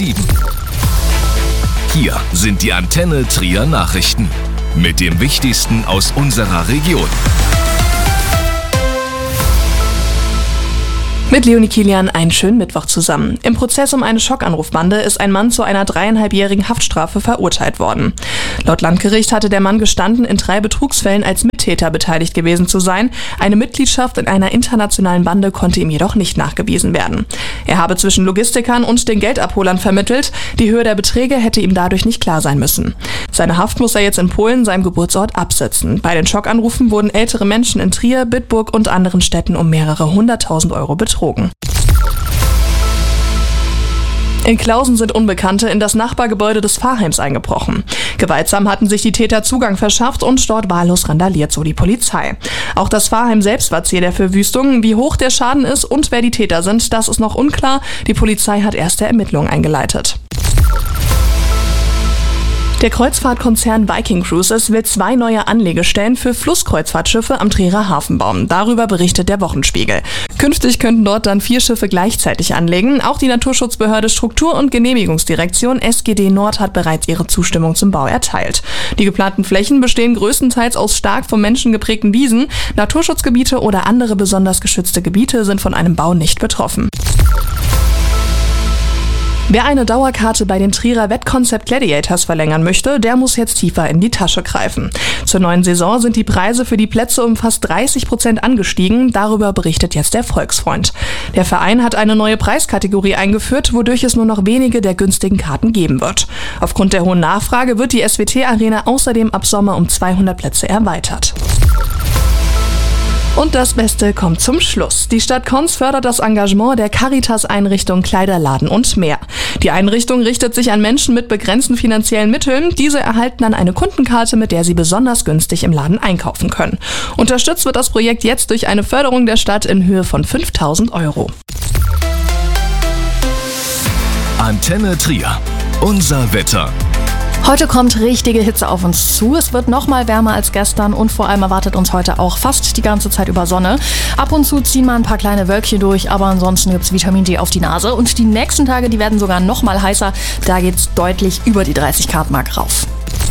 Hier sind die Antenne Trier Nachrichten mit dem Wichtigsten aus unserer Region. Mit Leonie Kilian einen schönen Mittwoch zusammen. Im Prozess um eine Schockanrufbande ist ein Mann zu einer 3,5-jährigen Haftstrafe verurteilt worden. Laut Landgericht hatte der Mann gestanden, in 3 Betrugsfällen als Mittäter beteiligt gewesen zu sein. Eine Mitgliedschaft in einer internationalen Bande konnte ihm jedoch nicht nachgewiesen werden. Er habe zwischen Logistikern und den Geldabholern vermittelt. Die Höhe der Beträge hätte ihm dadurch nicht klar sein müssen. Seine Haft muss er jetzt in Polen, seinem Geburtsort, absitzen. Bei den Schockanrufen wurden ältere Menschen in Trier, Bitburg und anderen Städten um mehrere 100.000 Euro betrogen. In Klausen sind Unbekannte in das Nachbargebäude des Pfarrheims eingebrochen. Gewaltsam hatten sich die Täter Zugang verschafft und dort wahllos randaliert, so die Polizei. Auch das Pfarrheim selbst war Ziel der Verwüstung. Wie hoch der Schaden ist und wer die Täter sind, das ist noch unklar. Die Polizei hat erste Ermittlungen eingeleitet. Der Kreuzfahrtkonzern Viking Cruises will 2 neue Anlegestellen für Flusskreuzfahrtschiffe am Trierer Hafen bauen. Darüber berichtet der Wochenspiegel. Künftig könnten dort dann 4 Schiffe gleichzeitig anlegen. Auch die Naturschutzbehörde Struktur- und Genehmigungsdirektion SGD Nord hat bereits ihre Zustimmung zum Bau erteilt. Die geplanten Flächen bestehen größtenteils aus stark vom Menschen geprägten Wiesen. Naturschutzgebiete oder andere besonders geschützte Gebiete sind von einem Bau nicht betroffen. Wer eine Dauerkarte bei den Trierer Wettconcept Gladiators verlängern möchte, der muss jetzt tiefer in die Tasche greifen. Zur neuen Saison sind die Preise für die Plätze um fast 30% angestiegen. Darüber berichtet jetzt der Volksfreund. Der Verein hat eine neue Preiskategorie eingeführt, wodurch es nur noch wenige der günstigen Karten geben wird. Aufgrund der hohen Nachfrage wird die SWT-Arena außerdem ab Sommer um 200 Plätze erweitert. Und das Beste kommt zum Schluss. Die Stadt Konz fördert das Engagement der Caritas-Einrichtung Kleiderladen und mehr. Die Einrichtung richtet sich an Menschen mit begrenzten finanziellen Mitteln. Diese erhalten dann eine Kundenkarte, mit der sie besonders günstig im Laden einkaufen können. Unterstützt wird das Projekt jetzt durch eine Förderung der Stadt in Höhe von 5.000 Euro. Antenne Trier. Unser Wetter. Heute kommt richtige Hitze auf uns zu. Es wird noch mal wärmer als gestern und vor allem erwartet uns heute auch fast die ganze Zeit über Sonne. Ab und zu ziehen mal ein paar kleine Wölkchen durch, aber ansonsten gibt's Vitamin D auf die Nase. Und die nächsten Tage, die werden sogar noch mal heißer. Da geht's deutlich über die 30-Grad-Mark rauf.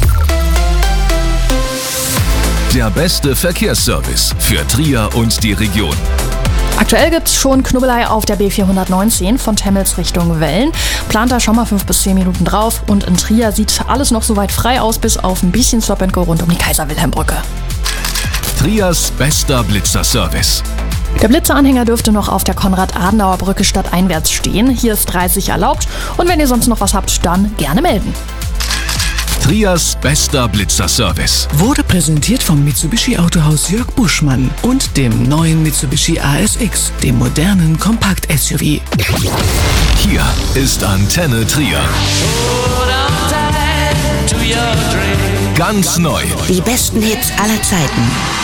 Der beste Verkehrsservice für Trier und die Region. Aktuell gibt's schon Knubbelei auf der B419 von Temmels Richtung Wellen. Plant da schon mal 5 bis 10 Minuten drauf. Und in Trier sieht alles noch soweit frei aus, bis auf ein bisschen Stop and Go rund um die Kaiser-Wilhelm-Brücke. Triers bester Blitzerservice. Der Blitzeranhänger dürfte noch auf der Konrad-Adenauer-Brücke stadteinwärts stehen. Hier ist 30 erlaubt. Und wenn ihr sonst noch was habt, dann gerne melden. Triers bester Blitzerservice. Wurde präsentiert vom Mitsubishi Autohaus Jörg Buschmann und dem neuen Mitsubishi ASX, dem modernen Kompakt-SUV. Hier ist Antenne Trier. Ganz neu. Die besten Hits aller Zeiten.